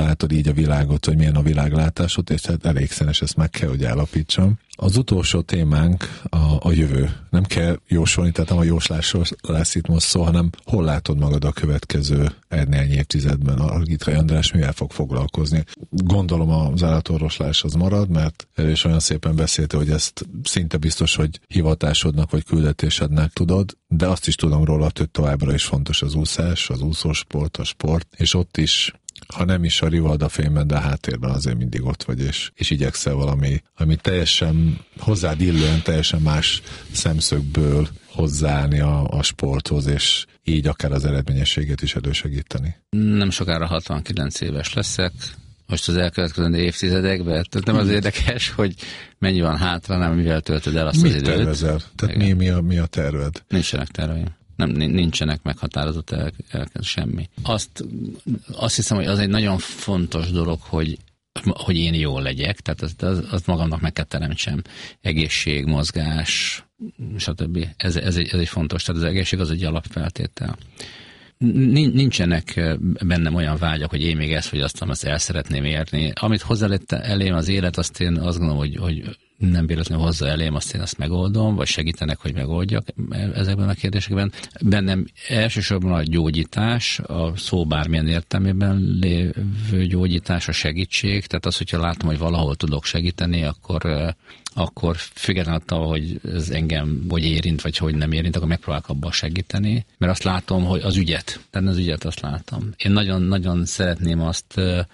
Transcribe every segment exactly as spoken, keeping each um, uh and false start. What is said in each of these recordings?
látod így a világot, hogy milyen a világlátásod, és hát elég szenes, ezt meg kell, hogy állapítsam. Az utolsó témánk a, a jövő. Nem kell jósolni, tehát nem a jóslásról lesz itt most szó, hanem hol látod magad a következő egy-néhány évtizedben. A Gittrai András mivel fog foglalkozni? Gondolom az állatorvoslás az marad, mert ő is olyan szépen beszélte, hogy ezt szinte biztos, hogy hivatásodnak vagy küldetésednek tudod, de azt is tudom róla, hogy továbbra is fontos az úszás, az úszósport, a sport, és ott is, ha nem is a Rivalda fényben, de a háttérben azért mindig ott vagy, és, és igyekszel valami, ami teljesen hozzád illően, teljesen más szemszögből hozzáállni a, a sporthoz, és így akár az eredményességet is elősegíteni. Nem sokára hatvankilenc éves leszek, most az elkövetkező évtizedekben, tehát nem az érdekes, hogy mennyi van hátra, nem mivel töltöd el azt Mit az időt. Mit tervezel? Tehát mi, mi, a, mi a terved? Nincsenek terveim. Nem, nincsenek meghatározott el, el, semmi. Azt, azt hiszem, hogy az egy nagyon fontos dolog, hogy, hogy én jól legyek, tehát azt, az, az magamnak meg kell teremtsem. Egészség, mozgás, stb. Ez, ez, egy, ez egy fontos, tehát az egészség az egy alapfeltétel. Nincsenek bennem olyan vágyak, hogy én még ezt vagy azt, azt el szeretném érni. Amit hozzálett elém az élet, azt én azt gondolom, hogy, hogy nem véletlenül hozza elém, azt én azt megoldom, vagy segítenek, hogy megoldjak ezekben a kérdésekben. Bennem elsősorban a gyógyítás, a szó bármilyen értelmében lévő gyógyítás, a segítség, tehát az, hogyha látom, hogy valahol tudok segíteni, akkor, akkor függetlenül attól, hogy ez engem vagy érint, vagy hogy nem érint, akkor megpróbálok abban segíteni, mert azt látom, hogy az ügyet, tehát az ügyet azt látom. Én nagyon-nagyon szeretném azt,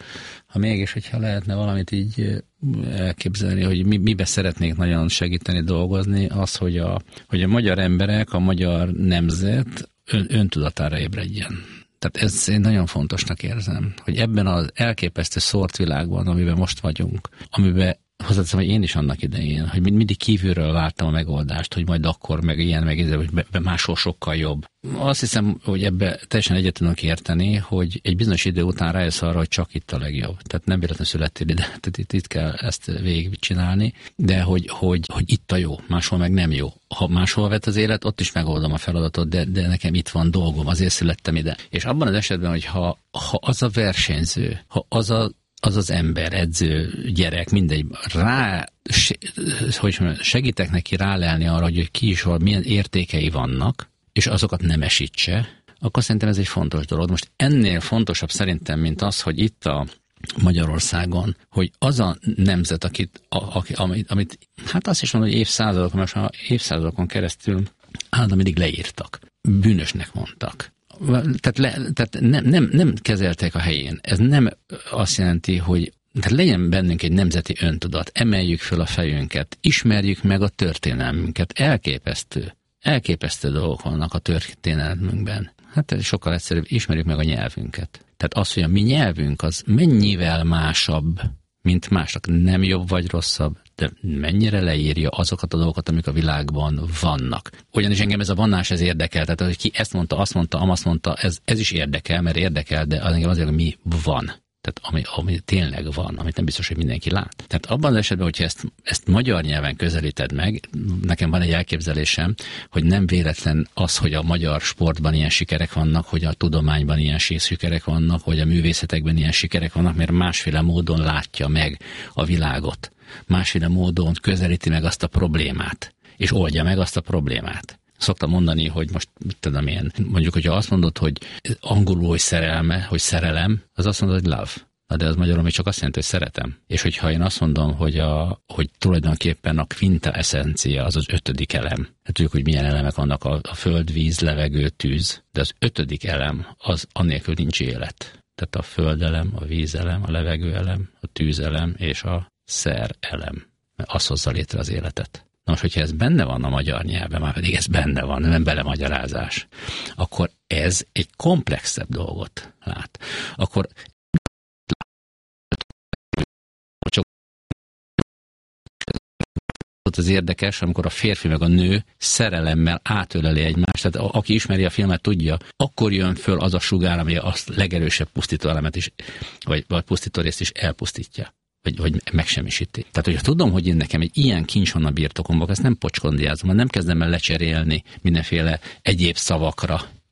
ha mégis, hogyha lehetne valamit így elképzelni, hogy mi, mibe szeretnék nagyon segíteni dolgozni, az, hogy a, hogy a magyar emberek, a magyar nemzet ön, öntudatára ébredjen. Tehát ezt én nagyon fontosnak érzem, hogy ebben az elképesztő szórt világban, amiben most vagyunk, amiben hozzáteszem, hogy én is annak idején, hogy mindig kívülről vártam a megoldást, hogy majd akkor, meg ilyen, meg ez, hogy be, be máshol sokkal jobb. Azt hiszem, hogy ebbe teljesen egyet tudunk érteni, hogy egy bizonyos idő után rájössz arra, hogy csak itt a legjobb. Tehát nem véletlenül születtél ide, tehát itt, itt kell ezt végigcsinálni, de hogy, hogy, hogy itt a jó, máshol meg nem jó. Ha máshol vett az élet, ott is megoldom a feladatot, de, de nekem itt van dolgom, azért születtem ide. És abban az esetben, hogy ha, ha az a versenyző, ha az a az az ember, edző, gyerek, mindegy, rá, hogy segítek neki rálelni arra, hogy ki is van, milyen értékei vannak, és azokat nem esítse, akkor szerintem ez egy fontos dolog. Most ennél fontosabb szerintem, mint az, hogy itt a Magyarországon, hogy az a nemzet, akit, a, amit, amit, hát azt is mondom, hogy évszázadokon, most évszázadokon keresztül állandóan mindig leírtak, bűnösnek mondtak. Tehát, le, tehát nem, nem, nem kezelték a helyén. Ez nem azt jelenti, hogy tehát legyen bennünk egy nemzeti öntudat, emeljük föl a fejünket, ismerjük meg a történelmünket. Elképesztő, elképesztő dolgok vannak a történelmünkben. Hát ez sokkal egyszerűbb, ismerjük meg a nyelvünket. Tehát az, hogy a mi nyelvünk az mennyivel másabb, mint másnak, nem jobb vagy rosszabb, de mennyire leírja azokat a dolgokat, amik a világban vannak. Ugyanis engem ez a vannás, ez érdekel, tehát hogy ki ezt mondta, azt mondta, amazt mondta, ez, ez is érdekel, mert érdekel, de engem azért, hogy mi van. Tehát ami, ami tényleg van, amit nem biztos, hogy mindenki lát. Tehát abban az esetben, hogyha ezt, ezt magyar nyelven közelíted meg, nekem van egy elképzelésem, hogy nem véletlen az, hogy a magyar sportban ilyen sikerek vannak, hogy a tudományban ilyen sikerek vannak, hogy a művészetekben ilyen sikerek vannak, mert másféle módon látja meg a világot. Másféle módon közelíti meg azt a problémát, és oldja meg azt a problémát. Szoktam mondani, hogy most mit tudom én, mondjuk, hogyha azt mondod, hogy angolul, hogy szerelme, hogy szerelem, az azt mondod, hogy love. Na de az magyarul még csak azt jelenti, hogy szeretem. És hogyha én azt mondom, hogy, a, hogy tulajdonképpen a quinta essencia az az ötödik elem. Hát tudjuk, hogy milyen elemek vannak, a, a föld, víz, levegő, tűz, de az ötödik elem, az annélkül nincs élet. Tehát a földelem, a vízelem, a levegőelem, a tűzelem és a szerelem. Mert az hozza létre az életet. Na most, hogyha ez benne van a magyar nyelven, már pedig ez benne van, nem belemagyarázás, akkor ez egy komplexebb dolgot lát. Akkor az érdekes, amikor a férfi meg a nő szerelemmel átöleli egymást, tehát aki ismeri a filmet, tudja, akkor jön föl az a sugár, ami a legerősebb pusztító elemet is, vagy, vagy pusztító részt is elpusztítja. Vagy, vagy megsemmisíti. Tehát, hogyha tudom, hogy én nekem egy ilyen kincs van a birtokomban, ezt nem pocskondiázom, nem kezdem el lecserélni mindenféle egyéb szavakra.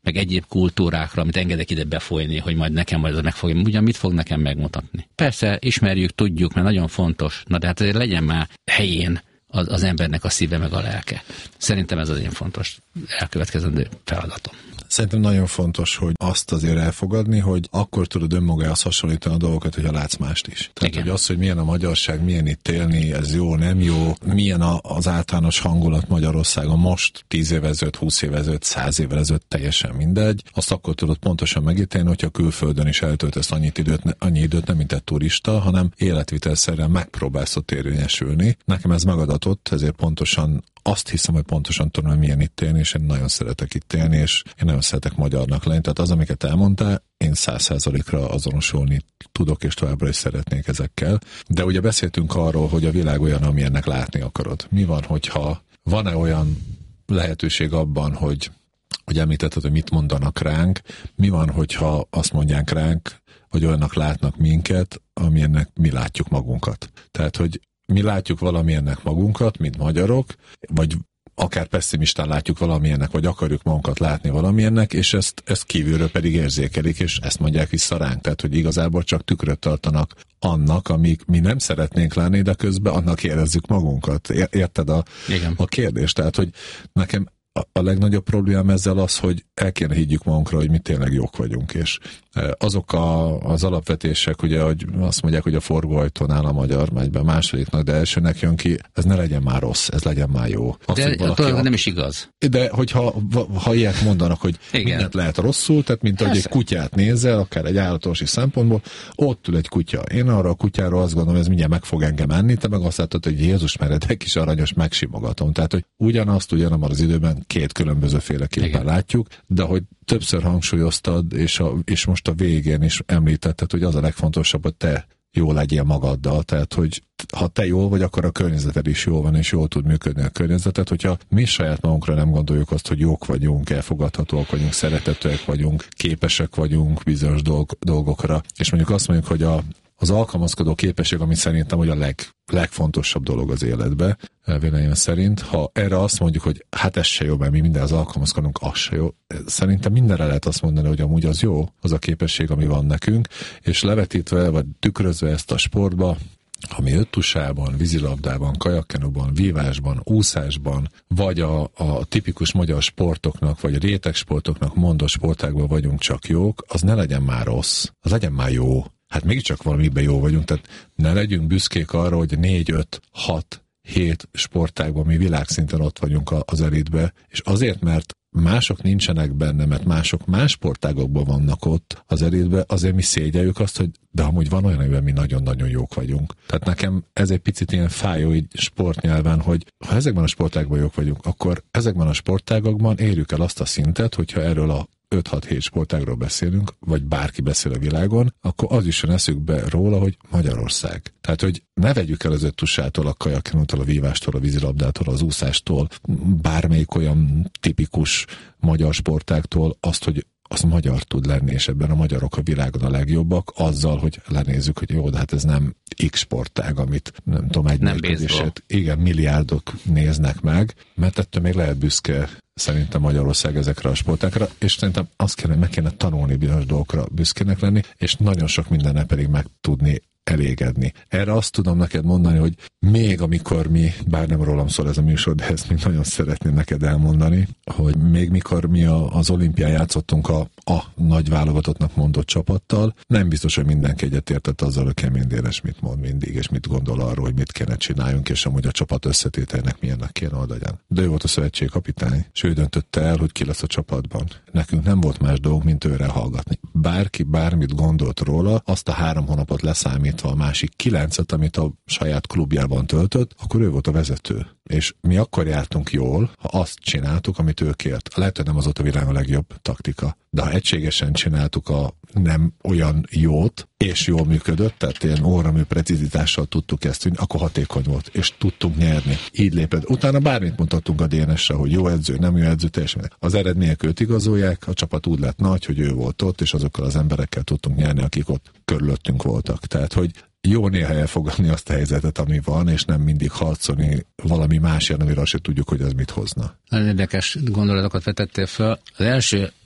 meg egyéb kultúrákra, amit engedek ide befolyni, hogy majd nekem majd ez megfogja. Ugyan mit fog nekem megmutatni? Persze, ismerjük, tudjuk, mert nagyon fontos. Na de hát azért legyen már helyén az, az embernek a szíve meg a lelke. Szerintem ez az én fontos elkövetkezendő feladatom. Szerintem nagyon fontos, hogy azt azért elfogadni, hogy akkor tudod önmagához hasonlítani a dolgokat, hogyha látsz mást is. Tehát, igen. Hogy az, hogy milyen a magyarság, milyen itt élni, ez jó, nem jó, milyen a, az általános hangulat Magyarországon most, tíz évvel ezelőtt, húsz évvel ezelőtt, száz évvel ezelőtt, teljesen mindegy. Azt akkor tudod pontosan megítélni, hogyha külföldön is eltöltesz annyit időt, annyi időt, nem mint egy turista, hanem életvitelszerűen megpróbálsz ott érvényesülni. Nekem ez megadatott, ezért pontosan azt hiszem, hogy pontosan tudom, hogy milyen itt élni, és én nagyon szeretek itt élni, és én nagyon szeretek magyarnak lenni. Tehát az, amiket elmondtál, én száz százalékra azonosulni tudok, és továbbra is szeretnék ezekkel. De ugye beszéltünk arról, hogy a világ olyan, amilyennek látni akarod. Mi van, hogyha van-e olyan lehetőség abban, hogy, hogy említetted, hogy mit mondanak ránk, mi van, hogyha azt mondják ránk, hogy olyannak látnak minket, amilyennek mi látjuk magunkat. Tehát, hogy mi látjuk valamilyennek magunkat, mint magyarok, vagy akár pessimistán látjuk valamilyennek, vagy akarjuk magunkat látni valamilyennek, és ezt, ezt kívülről pedig érzékelik, és ezt mondják vissza ránk. Tehát, hogy igazából csak tükröt tartanak annak, amik mi nem szeretnénk látni, de közben annak érezzük magunkat. Érted a, a kérdést? Tehát, hogy nekem a legnagyobb problémám ezzel az, hogy el kéne higgyük magunkra, hogy mi tényleg jók vagyunk, és azok a, az alapvetések, ugye, hogy azt mondják, hogy a forgóajtón áll a magyar, megy be másodiknak, de elsőnek jön ki, ez ne legyen már rossz, ez legyen már jó. Azt, de valaki a... nem is igaz. De hogyha ha ilyet mondanak, hogy igen, mindent lehet rosszul, tehát mint ahogy egy kutyát nézel, akár egy állatorvosi szempontból, ott ül egy kutya. Én arra a kutyáról azt gondolom, ez mindjárt meg fog engem enni, te meg azt látod, hogy Jézus meredek kis aranyos, megsimogatom. Tehát, hogy ugyanazt ugyanabban az időben két különböző féleképpen látjuk, de hogy többször hangsúlyoztad, és, a, és most a végén is említetted, hogy az a legfontosabb, hogy te jól legyél magaddal, tehát, hogy ha te jól vagy, akkor a környezeted is jól van, és jól tud működni a környezeted, hogyha mi saját magunkra nem gondoljuk azt, hogy jók vagyunk, elfogadhatóak vagyunk, szeretetőek vagyunk, képesek vagyunk bizonyos dolg, dolgokra, és mondjuk azt mondjuk, hogy a az alkalmazkodó képesség, ami szerintem hogy a leg, legfontosabb dolog az életbe, véleményem szerint. Ha erre azt mondjuk, hogy hát ez se jó, mert mi mindenhez alkalmazkodunk, az se jó. Szerintem mindenre lehet azt mondani, hogy amúgy az jó, az a képesség, ami van nekünk, és levetítve, vagy tükrözve ezt a sportba, ami öttusában, vízilabdában, kajakkenúban, vívásban, úszásban, vagy a, a tipikus magyar sportoknak, vagy a réteg sportoknak mondott sportágban vagyunk csak jók, az ne legyen már rossz, az legyen már jó. Hát mégiscsak valamiben jó vagyunk, tehát ne legyünk büszkék arra, hogy négy, öt, hat, hét sportágban mi világszinten ott vagyunk az elitbe, és azért, mert mások nincsenek benne, mert mások más sportágokban vannak ott az elitbe, azért mi szégyeljük azt, hogy de amúgy van olyan, amiben mi nagyon-nagyon jók vagyunk. Tehát nekem ez egy picit ilyen fájó így sportnyelven, hogy ha ezekben a sportágban jók vagyunk, akkor ezekben a sportágokban érjük el azt a szintet, hogyha erről a öt hat hét sportágról beszélünk, vagy bárki beszél a világon, akkor az is jön eszükbe róla, hogy Magyarország. Tehát, hogy ne vegyük el az öttusától, a kajakkenútól, a vívástól, a vízilabdától, az úszástól, bármelyik olyan tipikus magyar sportágtól azt, hogy az magyar tud lenni, és ebben a magyarok a világon a legjobbak, azzal, hogy lenézzük, hogy jó, de hát ez nem X sportág, amit nem tudom, egy mérkőzéset, igen, milliárdok néznek meg, mert ettől még lehet büszke szerintem Magyarország ezekre a sportákra, és szerintem azt kéne, meg kéne tanulni bizonyos dolgokra büszkének lenni, és nagyon sok mindennel pedig meg tudni elégedni. Erre azt tudom neked mondani, hogy még amikor mi, bár nem rólam szól ez a műsor, de ezt még nagyon szeretném neked elmondani, hogy még mikor mi a, az olimpián játszottunk a, a nagy válogatottnak mondott csapattal, nem biztos, hogy mindenki egyetértett azzal, hogy Kemény Dénes mit mond mindig, és mit gondol arról, hogy mit kéne csináljunk, és amúgy a csapat összetételnek milyennek kéne oda legyen. De ő volt a szövetségkapitány, és ő döntötte el, hogy ki lesz a csapatban. Nekünk nem volt más dolgunk, mint őre hallgatni. Bárki bármit gondolt róla, azt a három hónapot leszámítva a másik kilencet, amit a saját klubjában töltött, akkor ő volt a vezető. És mi akkor jártunk jól, ha azt csináltuk, amit ő kért. Lehet, hogy nem az ott a világ a legjobb taktika, de ha egységesen csináltuk a nem olyan jót, és jól működött, tehát ilyen óramű precizitással tudtuk ezt tűnni, akkor hatékony volt, és tudtunk nyerni. Így lépett. Utána bármit mutattunk a Dénesre, hogy jó edző, nem jó edző, teljesen. Az eredmények őt igazolják, a csapat úgy lett nagy, hogy ő volt ott, és azokkal az emberekkel tudtunk nyerni, akik ott körülöttünk voltak. Tehát, hogy jó néha elfogadni azt a helyzetet, ami van, és nem mindig harcolni valami másért, amire azt se tudjuk, hogy ez mit hozna. Nagyon érdekes gondolatokat vetettél fel. Az első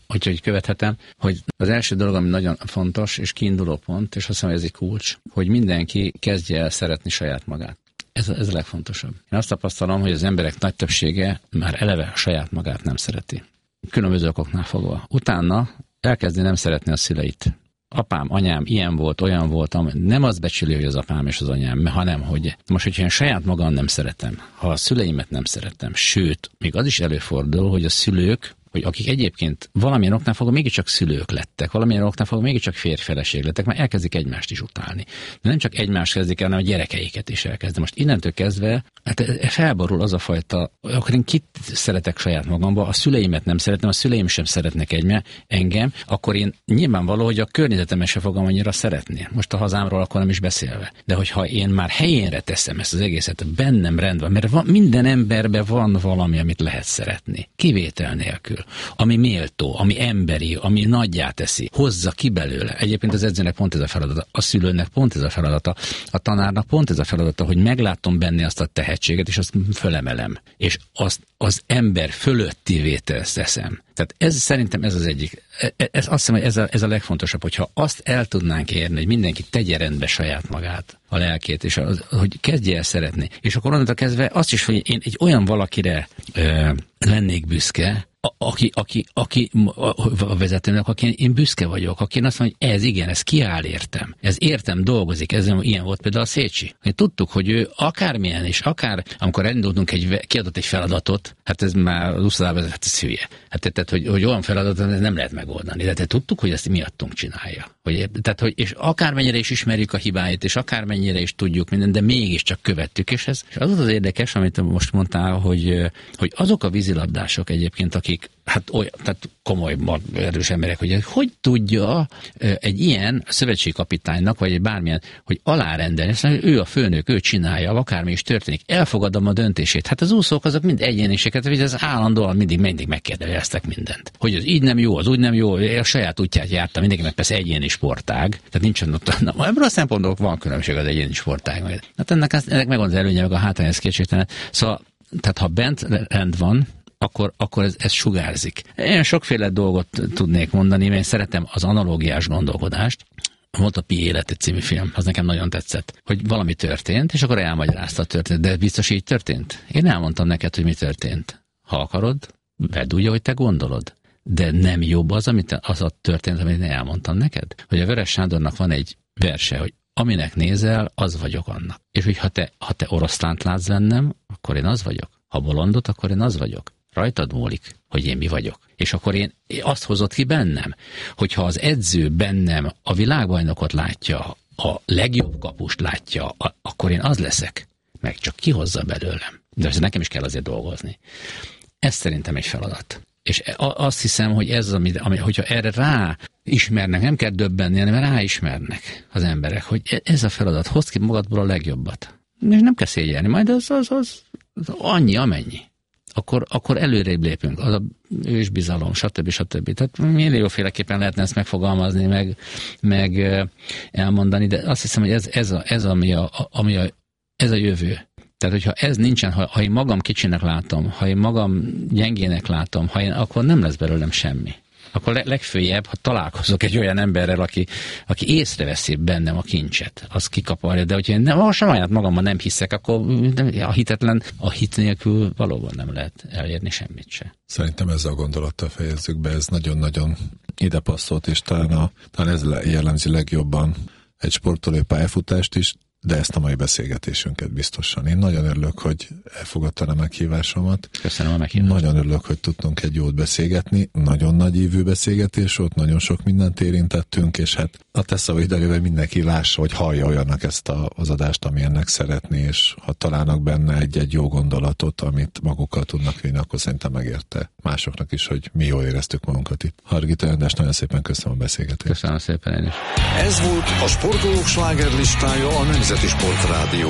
úgyhogy követhetem, hogy az első dolog, ami nagyon fontos, és kiinduló pont, és azt hiszem, hogy ez egy kulcs, hogy mindenki kezdje el szeretni saját magát. Ez, ez a legfontosabb. Én azt tapasztalom, hogy az emberek nagy többsége már eleve a saját magát nem szereti. Különböző okoknál fogva. Utána elkezdi nem szeretni a szüleit. Apám, anyám ilyen volt, olyan voltam, nem az becsüli, hogy az apám és az anyám, hanem, hogy most, hogyha én saját magam nem szeretem, ha a szüleimet nem szeretem, sőt, még az is előfordul, hogy a szülők, hogy akik egyébként valamilyen oknál fogva mégiscsak szülők lettek, valamilyen oknál fogva mégiscsak férjfeleség lettek, már elkezdik egymást is utálni. De nem csak egymást kezdik el, hanem a gyerekeiket is elkezdi. Most innentől kezdve hát felborul az a fajta, akkor én kit szeretek saját magamba, a szüleimet nem szeretem, a szüleim sem szeretnek egymá, engem, akkor én nyilvánvaló, hogy a környezetemet se fogom annyira szeretni. Most a hazámról akkor nem is beszélve. De hogyha én már helyénre teszem ezt az egészet, bennem rendben, mert van, minden emberben van valami, amit lehet szeretni. Kivétel nélkül. Ami méltó, ami emberi, ami nagyjá teszi, hozza ki belőle. Egyébként az edzőnek pont ez a feladata, a szülőnek pont ez a feladata, a tanárnak pont ez a feladata, hogy meglátom benne azt a tehetséget, és azt fölemelem. És azt az ember fölöttivé teszem. Tehát ez szerintem ez az egyik. Ez, azt hiszem, hogy ez a, ez a legfontosabb, hogyha azt el tudnánk érni, hogy mindenki tegye rendbe saját magát, a lelkét, és az, hogy kezdje el szeretni. És akkor onnantól kezdve azt is, hogy én egy olyan valakire ö, lennék büszke, a, aki, aki, aki a vezetőnek, aki én büszke vagyok, aki azt mondja, hogy ez igen, ez kiáll értem. Ez értem, dolgozik, ez ilyen volt például a Szécsi. Hogy tudtuk, hogy ő akármilyen is, akár amikor elindultunk, egy, kiadott egy feladatot, hát ez már az úszodában, hát ez hülye. Hát tehát, hogy, hogy olyan feladatot nem lehet megoldani. De tehát tudtuk, hogy ezt miattunk csinálja. Hogy, tehát, hogy, és akármennyire is ismerjük a hibáit, és akármennyire is tudjuk mindent, de mégiscsak követtük. És, ez, és az az érdekes, amit most mondtál, hogy, hogy azok a vízilabdások egyébként, akik hát olyan, tehát komoly, erős emberek, hogy hogy tudja egy ilyen szövetségkapitánynak, vagy egy bármilyen, hogy alárendelni, azt mondja, hogy ő a főnök, ő csinálja, akármi is történik, elfogadom a döntését. Hát az úszók azok mind egyéniséget, hogy ez állandóan mindig, mindig megkérdeztek mindent. Hogy az így nem jó, az úgy nem jó, a saját útját járta, mindenkinek persze egyéni sportág, tehát nincsen ott, na, ebből a szempontból van különbség az egyéni sportág. Hát ennek, ennek megvan az előnye, meg a hátrány, ez kétségtelen. Szóval, tehát ha bent rend van, akkor, akkor ez, ez sugárzik. Én sokféle dolgot tudnék mondani, mert én szeretem az analógiás gondolkodást. Volt a Pi élete című film, az nekem nagyon tetszett, hogy valami történt, és akkor elmagyarázta a történet. De biztos így történt? Én elmondtam neked, hogy mi történt. Ha akarod, vedd úgy, hogy te gondolod. De nem jobb az, amit az a történt, amit én elmondtam neked? Hogy a Veres Sándornak van egy verse, hogy aminek nézel, az vagyok annak. És hogy ha te, ha te oroszlánt látsz bennem, akkor én az vagyok. Ha bolondot, akkor én az vagyok. Rajtad múlik, hogy én mi vagyok. És akkor én azt hozott ki bennem, hogyha az edző bennem a világbajnokot látja, a legjobb kapust látja, a, akkor én az leszek, meg csak kihozza belőlem. De nekem is kell azért dolgozni. Ez szerintem egy feladat. És azt hiszem, hogy ez, ami, ami, hogyha erre rá ismernek, nem kell döbbenni, hanem ráismernek az emberek, hogy ez a feladat, hozd ki magadból a legjobbat. És nem kell szégyelni, majd az, az, az, az annyi, amennyi. Akkor, akkor előrébb lépünk. Az a ősbizalom, stb. stb. Tehát millióféleképpen lehetne ezt megfogalmazni, meg, meg elmondani, de azt hiszem, hogy ez, ez, a, ez, ami a, ami a, ez a jövő. Tehát, hogyha ez nincsen, ha, ha én magam kicsinek látom, ha én magam gyengének látom, ha én, akkor nem lesz belőlem semmi. Akkor legfőjebb, ha találkozok egy olyan emberrel, aki, aki észreveszi bennem a kincset, az kikaparja, de hogyha én nem, ha saját magamban nem hiszek, akkor a hitetlen, a hit nélkül valóban nem lehet elérni semmit se. Szerintem ezzel a gondolattal fejezzük be, ez nagyon-nagyon ide passzolt, és talán, a, talán ez jellemzi legjobban egy sportolói pályafutást is, de ezt a mai beszélgetésünket biztosan. Én nagyon örülök, hogy elfogadtad a meghívásomat. Köszönöm a meghívást. Nagyon örülök, hogy tudtunk egy jót beszélgetni. Nagyon nagy ívű beszélgetés volt, nagyon sok mindent érintettünk, és hát a te szavaidejében mindenki lássa, hogy hallja olyannak ezt a, az adást, ami ennek szeretné, és ha találnak benne egy-egy jó gondolatot, amit magukkal tudnak vinni, akkor szerintem megérte másoknak is, hogy mi jól éreztük magunkat itt. Hargita András, nagyon szépen köszönöm a beszélgetést. Köszönöm szépen én is. Ez volt a Sportolók slágerlistája a Nemzeti Sportrádió.